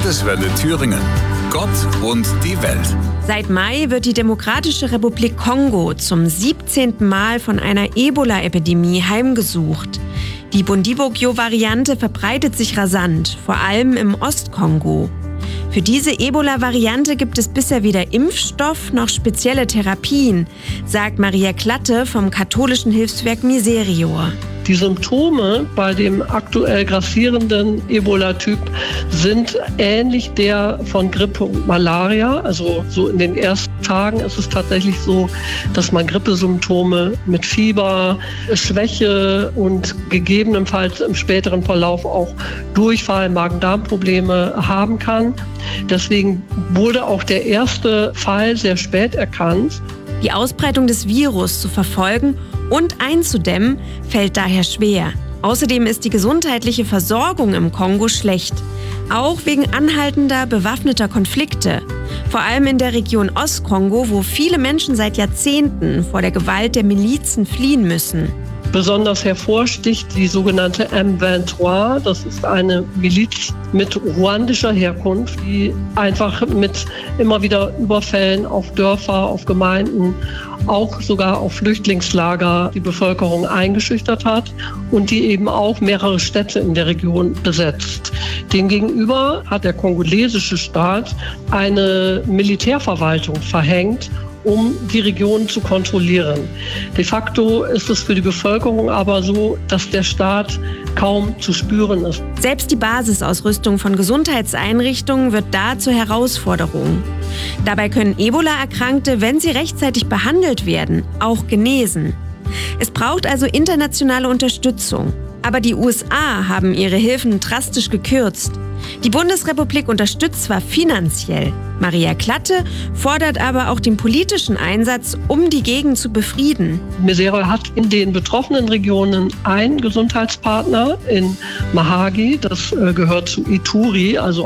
Landeswelle Thüringen. Gott und die Welt. Seit Mai wird die Demokratische Republik Kongo zum 17. Mal von einer Ebola-Epidemie heimgesucht. Die Bundibugyo-Variante verbreitet sich rasant, vor allem im Ostkongo. Für diese Ebola-Variante gibt es bisher weder Impfstoff noch spezielle Therapien, sagt Maria Klatte vom katholischen Hilfswerk Miserior. Die Symptome bei dem aktuell grassierenden Ebola-Typ sind ähnlich der von Grippe und Malaria. Also so in den ersten Tagen ist es tatsächlich so, dass man Grippesymptome mit Fieber, Schwäche und gegebenenfalls im späteren Verlauf auch Durchfall, Magen-Darm-Probleme haben kann. Deswegen wurde auch der erste Fall sehr spät erkannt. Die Ausbreitung des Virus zu verfolgen und einzudämmen fällt daher schwer. Außerdem ist die gesundheitliche Versorgung im Kongo schlecht. Auch wegen anhaltender bewaffneter Konflikte. Vor allem in der Region Ostkongo, wo viele Menschen seit Jahrzehnten vor der Gewalt der Milizen fliehen müssen. Besonders hervorsticht die sogenannte M23. Das ist eine Miliz mit ruandischer Herkunft, die einfach mit immer wieder Überfällen auf Dörfer, auf Gemeinden, auch sogar auf Flüchtlingslager die Bevölkerung eingeschüchtert hat und die eben auch mehrere Städte in der Region besetzt. Demgegenüber hat der kongolesische Staat eine Militärverwaltung verhängt, um die Region zu kontrollieren. De facto ist es für die Bevölkerung aber so, dass der Staat kaum zu spüren ist. Selbst die Basisausrüstung von Gesundheitseinrichtungen wird da zur Herausforderung. Dabei können Ebola-Erkrankte, wenn sie rechtzeitig behandelt werden, auch genesen. Es braucht also internationale Unterstützung. Aber die USA haben ihre Hilfen drastisch gekürzt. Die Bundesrepublik unterstützt zwar finanziell, Maria Klatte fordert aber auch den politischen Einsatz, um die Gegend zu befrieden. Miserior hat in den betroffenen Regionen einen Gesundheitspartner in Mahagi, das gehört zu Ituri, also